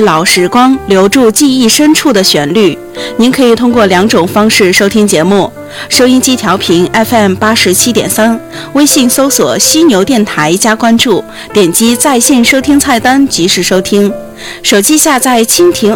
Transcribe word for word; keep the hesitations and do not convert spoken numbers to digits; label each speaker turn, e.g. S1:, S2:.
S1: 老时光留住记忆深处的旋律。您可以通过两种方式收听节目：收音机调频 F M 八十七点三，微信搜索犀牛电台加关注，点击在线收听菜单及时收听；手机下载蜻蜓